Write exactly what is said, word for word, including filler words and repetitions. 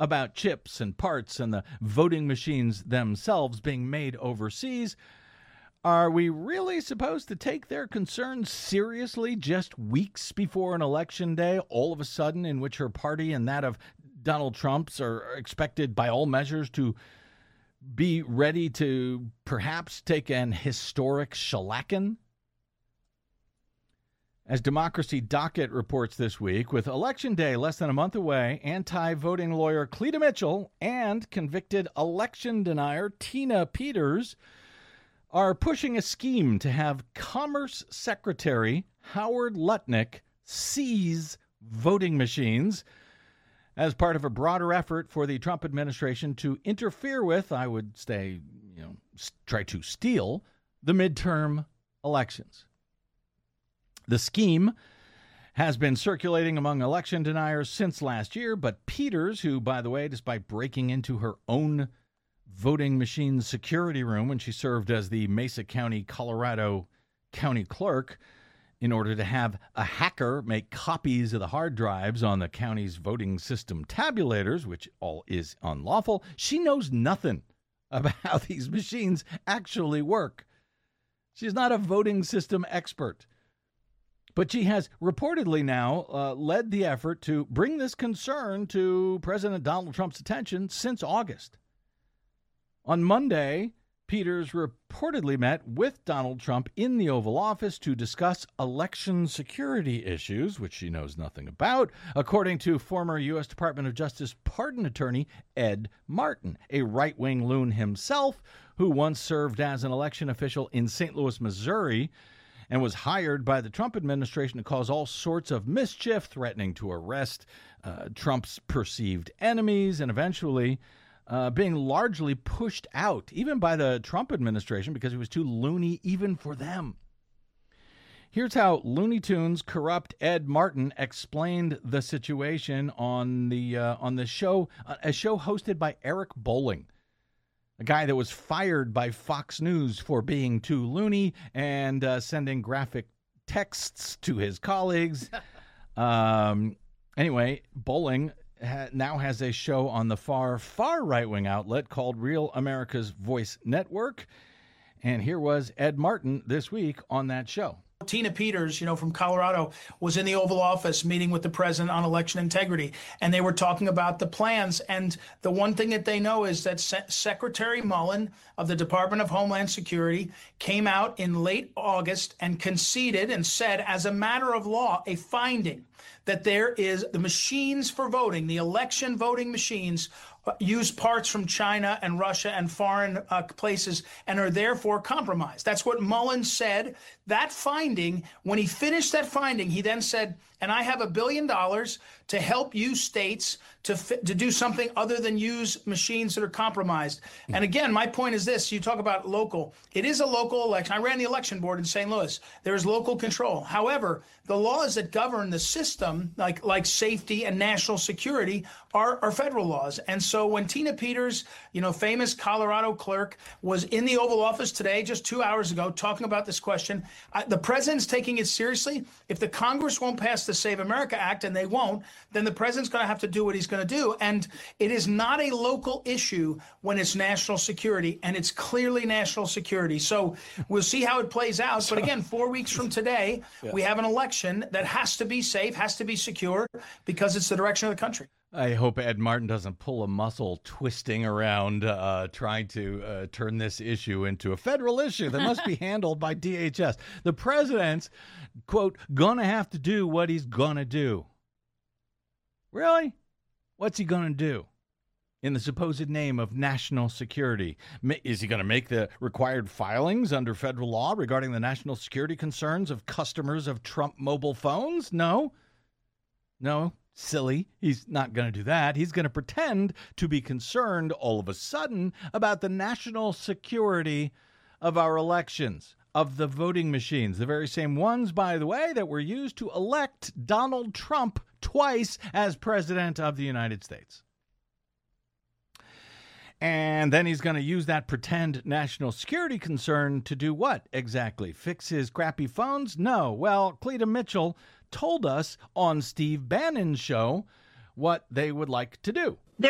about chips and parts and the voting machines themselves being made overseas. Are we really supposed to take their concerns seriously just weeks before an election day, all of a sudden, in which her party and that of Donald Trump's are expected by all measures to be ready to perhaps take an historic shellacking? As Democracy Docket reports this week, with Election Day less than a month away, anti-voting lawyer Cleta Mitchell and convicted election denier Tina Peters are pushing a scheme to have Commerce Secretary Howard Lutnick seize voting machines as part of a broader effort for the Trump administration to interfere with, I would say, you know, try to steal the midterm elections. The scheme has been circulating among election deniers since last year, but Peters, who, by the way, despite breaking into her own voting machine security room when she served as the Mesa County, Colorado county clerk, in order to have a hacker make copies of the hard drives on the county's voting system tabulators, which all is unlawful, she knows nothing about how these machines actually work. She's not a voting system expert. But she has reportedly now uh, led the effort to bring this concern to President Donald Trump's attention since August. On Monday, Peters reportedly met with Donald Trump in the Oval Office to discuss election security issues, which she knows nothing about, according to former U S Department of Justice pardon attorney Ed Martin, a right-wing loon himself who once served as an election official in Saint Louis, Missouri, and was hired by the Trump administration to cause all sorts of mischief, threatening to arrest uh, Trump's perceived enemies, and eventually Uh, being largely pushed out, even by the Trump administration, because he was too loony even for them. Here's how Looney Tunes corrupt Ed Martin explained the situation on the uh, on the show, uh, a show hosted by Eric Bolling, a guy that was fired by Fox News for being too loony and uh, sending graphic texts to his colleagues. um, anyway, Bolling now has a show on the far, far right-wing outlet called Real America's Voice Network. And here was Ed Martin this week on that show. Tina Peters, you know, from Colorado, was in the Oval Office meeting with the president on election integrity, and they were talking about the plans. And the one thing that they know is that Se- Secretary Mullen of the Department of Homeland Security came out in late August and conceded and said, as a matter of law, a finding that there is the machines for voting, the election voting machines, uh, use parts from China and Russia and foreign uh, places and are therefore compromised. That's what Mullen said. That finding, when he finished that finding, he then said, and I have a billion dollars to help you states to fi- to do something other than use machines that are compromised. And again, my point is this. You talk about local. It is a local election. I ran the election board in Saint Louis. There is local control. However, the laws that govern the system, like like safety and national security, are, are federal laws. And so when Tina Peters, you know, famous Colorado clerk, was in the Oval Office today, just two hours ago, talking about this question, I, the president's taking it seriously. If the Congress won't pass the Save America Act, and they won't, then the president's going to have to do what he's going to do. And it is not a local issue when it's national security, and it's clearly national security. So we'll see how it plays out. But again, four weeks from today, yeah. we have an election that has to be safe, has to be secure, because it's the direction of the country. I hope Ed Martin doesn't pull a muscle twisting around uh, trying to uh, turn this issue into a federal issue that must be handled by D H S. The president's, quote, gonna have to do what he's gonna do. Really? What's he gonna do in the supposed name of national security? Is he going to make the required filings under federal law regarding the national security concerns of customers of Trump mobile phones? No. No. Silly. He's not going to do that. He's going to pretend to be concerned all of a sudden about the national security of our elections, of the voting machines, the very same ones, by the way, that were used to elect Donald Trump twice as president of the United States. And then he's going to use that pretend national security concern to do what exactly? Fix his crappy phones? No. Well, Cleta Mitchell told us on Steve Bannon's show what they would like to do.